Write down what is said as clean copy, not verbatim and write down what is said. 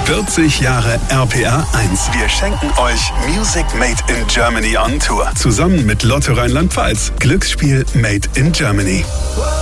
40 Jahre RPR 1. Wir schenken euch Music Made in Germany on Tour. Zusammen mit Lotto Rheinland-Pfalz. Glücksspiel Made in Germany.